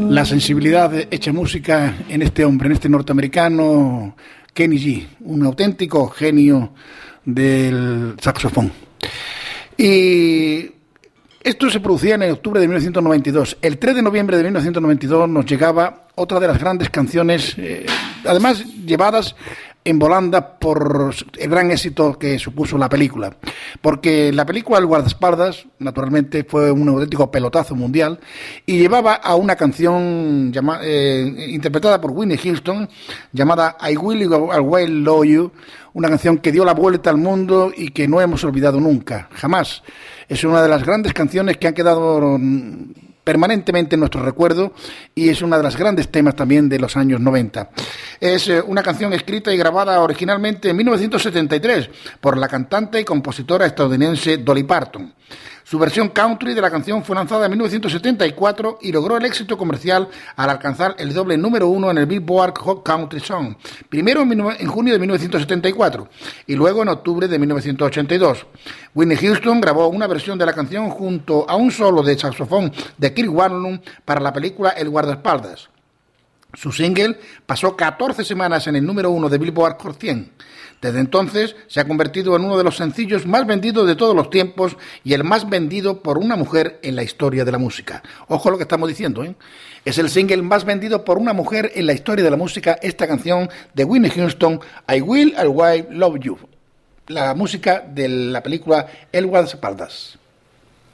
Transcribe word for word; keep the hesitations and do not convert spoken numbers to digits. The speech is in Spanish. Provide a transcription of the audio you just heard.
La sensibilidad hecha música en este hombre, en este norteamericano, Kenny G, un auténtico genio del saxofón. Y esto se producía en octubre de mil novecientos noventa y dos. El tres de noviembre de mil novecientos noventa y dos nos llegaba otra de las grandes canciones, eh, además llevadas en volanda por el gran éxito que supuso la película, porque la película El guardaespaldas naturalmente fue un auténtico pelotazo mundial y llevaba a una canción llama, eh, interpretada por Whitney Houston llamada I Will Always Love You, una canción que dio la vuelta al mundo y que no hemos olvidado nunca, jamás. Es una de las grandes canciones que han quedado permanentemente en nuestro recuerdo y es una de las grandes temas también de los años noventa. Es eh, una canción escrita y grabada originalmente en mil novecientos setenta y tres por la cantante y compositora estadounidense Dolly Parton. Su versión country de la canción fue lanzada en mil novecientos setenta y cuatro y logró el éxito comercial al alcanzar el doble número uno en el Billboard Hot Country Song, primero en junio de mil novecientos setenta y cuatro y luego en octubre de mil novecientos ochenta y dos. Whitney Houston grabó una versión de la canción junto a un solo de saxofón de Kirk Whalum para la película El guardaespaldas. Su single pasó catorce semanas en el número uno de Billboard Hot cien. Desde entonces se ha convertido en uno de los sencillos más vendidos de todos los tiempos y el más vendido por una mujer en la historia de la música. Ojo lo que estamos diciendo, ¿eh? Es el single más vendido por una mujer en la historia de la música, esta canción de Whitney Houston, I Will Always Love You, la música de la película El guardaespaldas.